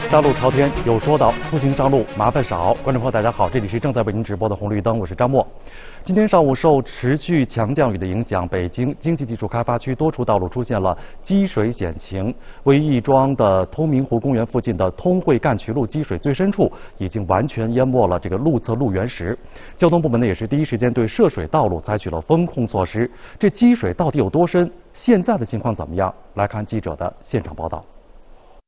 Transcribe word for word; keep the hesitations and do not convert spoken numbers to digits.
大路朝天有说道，出行上路麻烦少。观众朋友，大家好，这里是正在为您直播的红绿灯，我是张默。今天上午受持续强降雨的影响，北京经济技术开发区多处道路出现了积水险情。位于亦庄的通明湖公园附近的通惠干渠路积水最深处已经完全淹没了这个路侧路缘石。交通部门呢也是第一时间对涉水道路采取了封控措施。这积水到底有多深？现在的情况怎么样？来看记者的现场报道。